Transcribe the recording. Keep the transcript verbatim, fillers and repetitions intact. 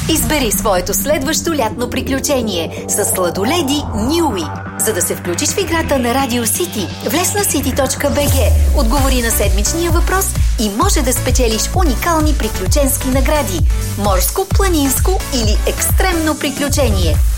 Избери своето следващо лятно приключение с сладоледи Нюи. За да се включиш в играта на Радио Сити, влез на сити точка би джи, отговори на седмичния въпрос и може да спечелиш уникални приключенски награди. Морско, планинско или екстремно приключение.